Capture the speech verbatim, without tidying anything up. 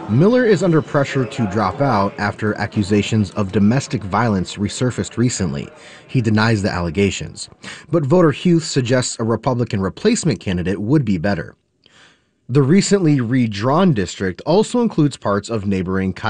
Miller is under pressure to drop out after accusations of domestic violence resurfaced recently. He denies the allegations. But voter Huth suggests a Republican replacement candidate would be better. The recently redrawn district also includes parts of neighboring